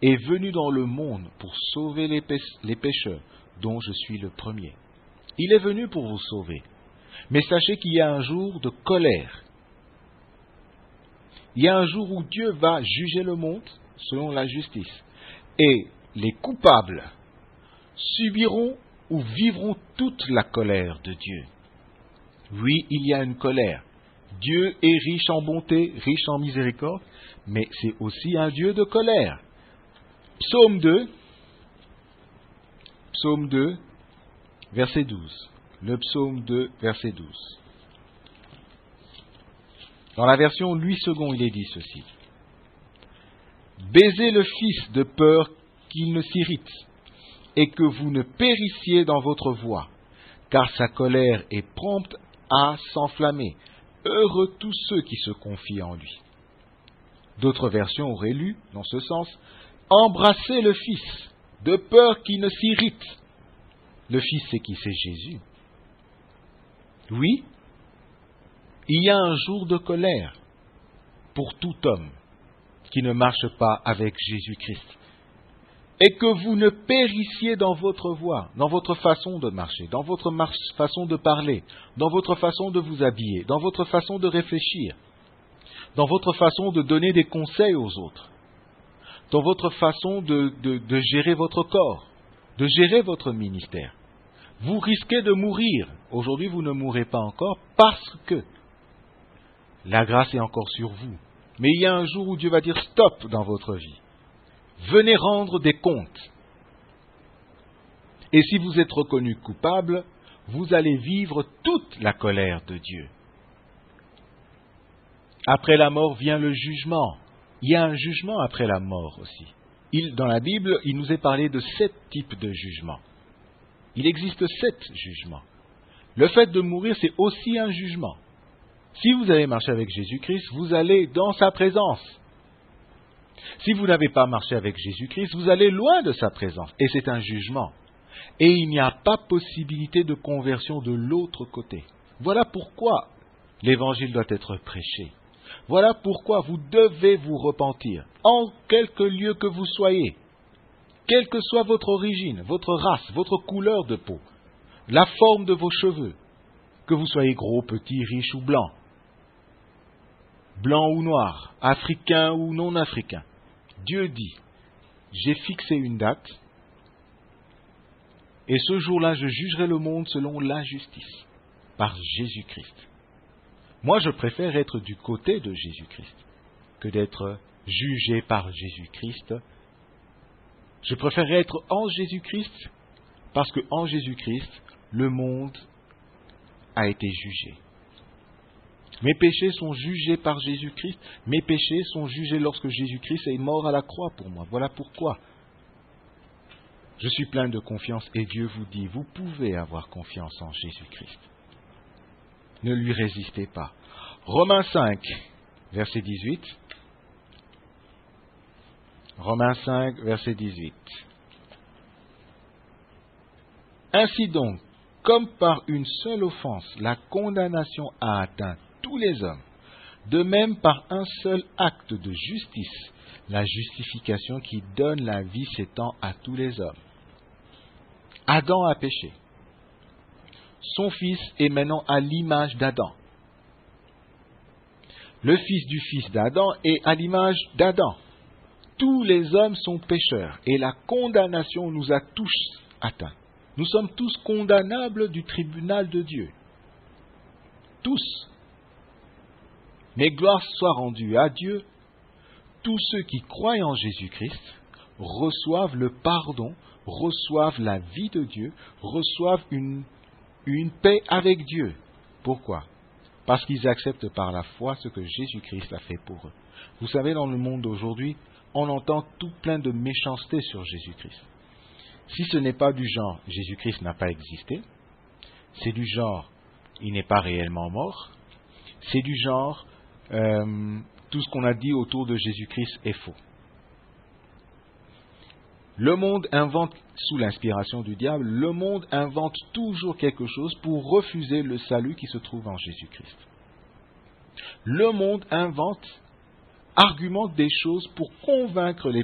est venu dans le monde pour sauver les pécheurs, dont je suis le premier. Il est venu pour vous sauver. Mais sachez qu'il y a un jour de colère. Il y a un jour où Dieu va juger le monde selon la justice. Et les coupables subiront ou vivront toute la colère de Dieu. Oui, il y a une colère. Dieu est riche en bonté, riche en miséricorde, mais c'est aussi un Dieu de colère. Psaume 2, verset 12. Le psaume 2, verset 12. Dans la version Louis II, il est dit ceci. Baisez le Fils de peur qu'il ne s'irrite, et que vous ne périssiez dans votre voie, car sa colère est prompte à s'enflammer. Heureux tous ceux qui se confient en lui. D'autres versions auraient lu, dans ce sens, embrassez le Fils, de peur qu'il ne s'irrite. Le Fils, c'est qui? C'est Jésus. Oui, il y a un jour de colère pour tout homme qui ne marche pas avec Jésus-Christ. Et que vous ne périssiez dans votre voie, dans votre façon de marcher, dans votre façon de parler, dans votre façon de vous habiller, dans votre façon de réfléchir, dans votre façon de donner des conseils aux autres, dans votre façon de gérer votre corps, de gérer votre ministère. Vous risquez de mourir. Aujourd'hui, vous ne mourrez pas encore parce que la grâce est encore sur vous. Mais il y a un jour où Dieu va dire stop dans votre vie. Venez rendre des comptes. Et si vous êtes reconnu coupable, vous allez vivre toute la colère de Dieu. Après la mort vient le jugement. Il y a un jugement après la mort aussi. Dans la Bible, il nous est parlé de 7 types de jugements. Il existe 7 jugements. Le fait de mourir, c'est aussi un jugement. Si vous allez marcher avec Jésus-Christ, vous allez dans sa présence. Si vous n'avez pas marché avec Jésus-Christ, vous allez loin de sa présence. Et c'est un jugement. Et il n'y a pas possibilité de conversion de l'autre côté. Voilà pourquoi l'évangile doit être prêché. Voilà pourquoi vous devez vous repentir, en quelque lieu que vous soyez, quelle que soit votre origine, votre race, votre couleur de peau, la forme de vos cheveux, que vous soyez gros, petit, riche ou blanc, blanc ou noir, africain ou non africain. Dieu dit, j'ai fixé une date, et ce jour-là, je jugerai le monde selon la justice, par Jésus-Christ. Moi, je préfère être du côté de Jésus-Christ que d'être jugé par Jésus-Christ. Je préfère être en Jésus-Christ parce qu'en Jésus-Christ, le monde a été jugé. Mes péchés sont jugés par Jésus-Christ. Mes péchés sont jugés lorsque Jésus-Christ est mort à la croix pour moi. Voilà pourquoi je suis plein de confiance et Dieu vous dit, vous pouvez avoir confiance en Jésus-Christ. Ne lui résistez pas. Romains 5, verset 18. Romains 5, verset 18. Ainsi donc, comme par une seule offense, la condamnation a atteint tous les hommes, de même par un seul acte de justice, la justification qui donne la vie s'étend à tous les hommes. Adam a péché. Son fils est maintenant à l'image d'Adam. Le fils du fils d'Adam est à l'image d'Adam. Tous les hommes sont pécheurs et la condamnation nous a tous atteints. Nous sommes tous condamnables du tribunal de Dieu. Tous. Mais gloire soit rendue à Dieu. Tous ceux qui croient en Jésus-Christ reçoivent le pardon, reçoivent la vie de Dieu, reçoivent une paix avec Dieu. Pourquoi? Parce qu'ils acceptent par la foi ce que Jésus-Christ a fait pour eux. Vous savez, dans le monde d'aujourd'hui, on entend tout plein de méchanceté sur Jésus-Christ. Si ce n'est pas du genre « Jésus-Christ n'a pas existé », c'est du genre « il n'est pas réellement mort », c'est du genre « tout ce qu'on a dit autour de Jésus-Christ est faux ». Le monde invente, sous l'inspiration du diable, le monde invente toujours quelque chose pour refuser le salut qui se trouve en Jésus-Christ. Le monde invente, argumente des choses pour convaincre les